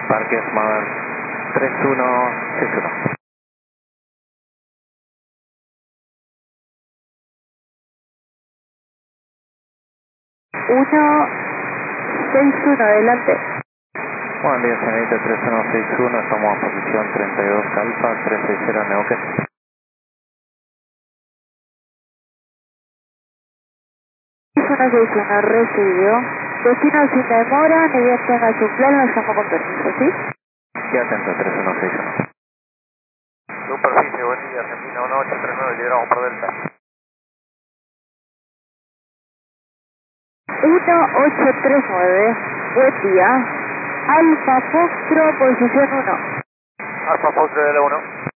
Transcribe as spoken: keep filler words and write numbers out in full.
Parque Smart tres uno seis uno. uno seis uno, adelante. Buen día, señorita tres uno seis uno, estamos en posición treinta y dos Alfa, trescientos sesenta Neuquén. uno seis uno, recibió. Destino sin demora, ni bien tenga su plan, lo llamo con permiso, ¿sí? Qué atento, tres uno seis uno. Superficie, buen día, Argentina uno ocho tres nueve, lideramos por Delta. uno ocho tres nueve, buen día. Alfa Foxtro, posición uno. Alfa Fox de L uno.